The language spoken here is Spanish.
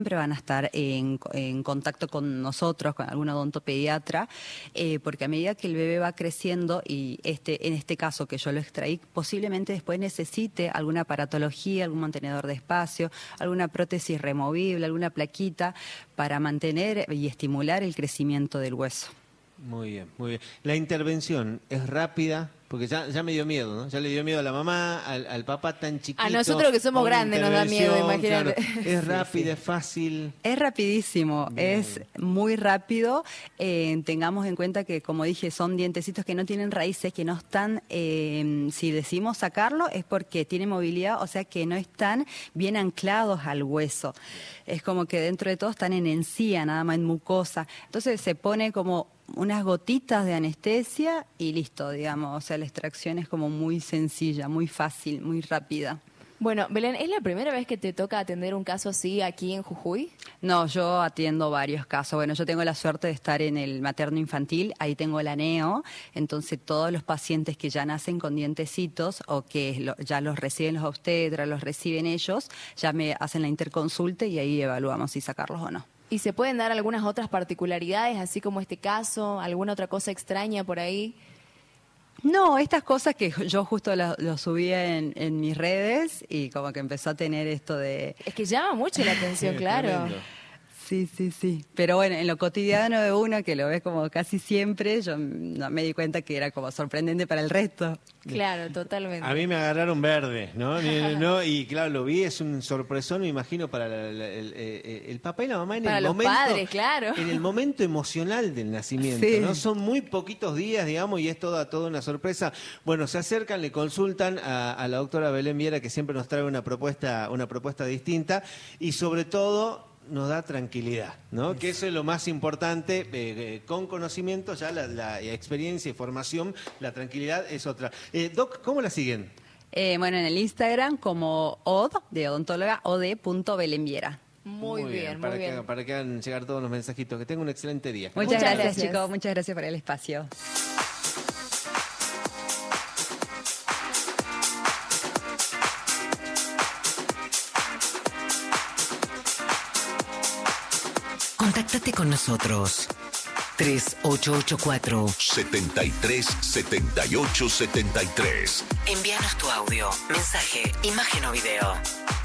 siempre van a estar en contacto con nosotros, con algún odontopediatra, porque a medida que el bebé va creciendo, y en este caso que yo lo extraí, posiblemente después necesite alguna aparatología, algún mantenedor de espacio, alguna prótesis removible, alguna plaquita, para mantener y estimular el crecimiento del hueso. Muy bien, muy bien. La intervención es rápida, porque ya me dio miedo, ¿no? Ya le dio miedo a la mamá, al papá tan chiquito. A nosotros que somos grandes nos da miedo, imagínate. Claro. Es rápida, es fácil. Es rapidísimo, Bien. es muy rápido. Tengamos en cuenta que, como dije, son dientecitos que no tienen raíces, que no están, si decimos sacarlo, es porque tiene movilidad, o sea que no están bien anclados al hueso. Es como que dentro de todo están en encía, nada más en mucosa. Entonces se pone como unas gotitas de anestesia y listo, digamos. O sea, la extracción es como muy sencilla, muy fácil, muy rápida. Bueno, Belén, ¿es la primera vez que te toca atender un caso así aquí en Jujuy? No, yo atiendo varios casos. Bueno, yo tengo la suerte de estar en el materno infantil, ahí tengo la neo, entonces todos los pacientes que ya nacen con dientecitos o que ya los reciben los obstetras, los reciben ellos, ya me hacen la interconsulta y ahí evaluamos si sacarlos o no. ¿Y se pueden dar algunas otras particularidades, así como este caso, alguna otra cosa extraña por ahí? No, estas cosas que yo justo lo subía en mis redes y como que empezó a tener esto de... Es que llama mucho la atención, claro. Tremendo. Sí. Pero bueno, en lo cotidiano de uno, que lo ves como casi siempre, yo no me di cuenta que era como sorprendente para el resto. Claro, totalmente. A mí me agarraron verde, ¿no? Y claro, lo vi, es un sorpresón, me imagino, para el papá y la mamá en Para el los momento, padres, claro. en el momento emocional del nacimiento, Sí. ¿no? Son muy poquitos días, digamos, y es toda una sorpresa. Bueno, se acercan, le consultan a la doctora Belén Viera, que siempre nos trae una propuesta distinta, y sobre todo nos da tranquilidad, ¿no? Que eso es lo más importante, con conocimiento, ya la experiencia y formación, la tranquilidad es otra. Doc, ¿cómo la siguen? Bueno, en el Instagram como od, de odontóloga, od.belenviera. Muy bien, para muy bien. para que hagan llegar todos los mensajitos. Que tengan un excelente día. Muchas Muchas gracias, gracias. chicos. Muchas gracias por el espacio. Contáctate con nosotros. 3884 73 78 73. Envíanos tu audio, mensaje, imagen o video.